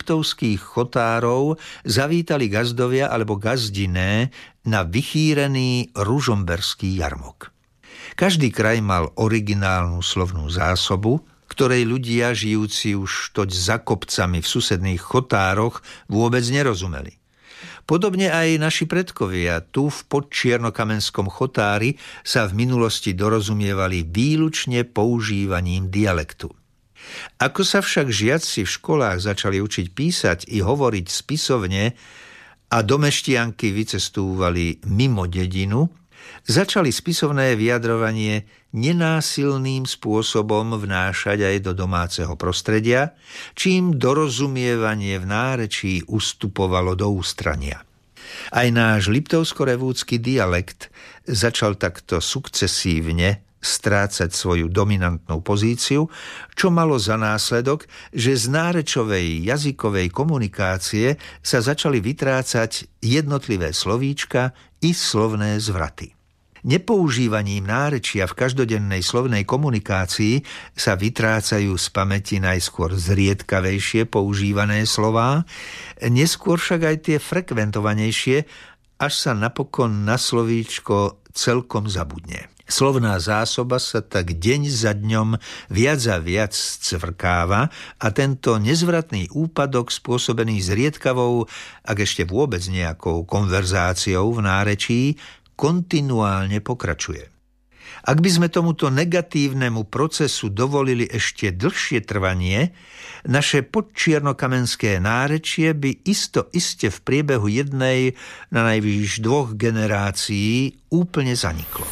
liptovských chotárov zavítali gazdovia alebo gazdiné na vychýrený ružomberský jarmok. Každý kraj mal originálnu slovnú zásobu, ktorej ľudia žijúci už toť za kopcami v susedných chotároch vôbec nerozumeli. Podobne aj naši predkovia tu v podčiernokamenskom chotári sa v minulosti dorozumievali výlučne používaním dialektu. Ako sa však žiaci v školách začali učiť písať i hovoriť spisovne a domešťanky vycestúvali mimo dedinu, začali spisovné vyjadrovanie nenásilným spôsobom vnášať aj do domáceho prostredia, čím dorozumievanie v nárečí ustupovalo do ústrania. Aj náš liptovsko-revúcky dialekt začal takto sukcesívne strácať svoju dominantnú pozíciu, čo malo za následok, že z nárečovej jazykovej komunikácie sa začali vytrácať jednotlivé slovíčka i slovné zvraty. Nepoužívaním nárečia v každodennej slovnej komunikácii sa vytrácajú z pamäti najskôr zriedkavejšie používané slová, neskôr však aj tie frekventovanejšie, až sa napokon na slovíčko celkom zabudne. Slovná zásoba sa tak deň za dňom viac a viac scvrkáva a tento nezvratný úpadok spôsobený zriedkavou, ak ešte vôbec nejakou konverzáciou v nárečí, kontinuálne pokračuje. Ak by sme tomuto negatívnemu procesu dovolili ešte dlhšie trvanie, naše podčiernokamenské nárečie by iste v priebehu jednej, na najvýš 2 generácií úplne zaniklo.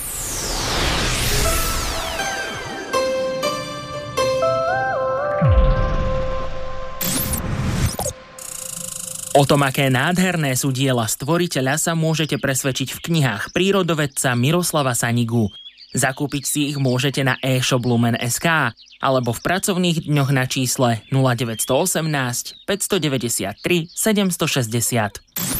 O tom, aké nádherné sú diela stvoriteľa, sa môžete presvedčiť v knihách prírodovedca Miroslava Sanigu. Zakúpiť si ich môžete na e-shop Lumen.sk alebo v pracovných dňoch na čísle 0918 593 760.